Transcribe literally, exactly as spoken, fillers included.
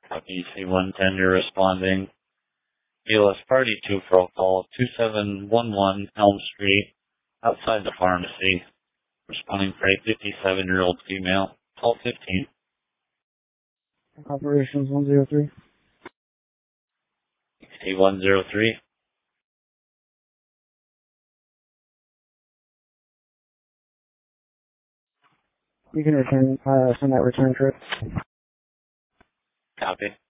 Copy C one ten, you're responding. E L S Party two for call two seven one one Elm Street, outside the pharmacy. Responding for a fifty-seven-year-old female, twelve fifteen. Operations one zero three. C one zero three. You can return, uh, send that return trip. Copy.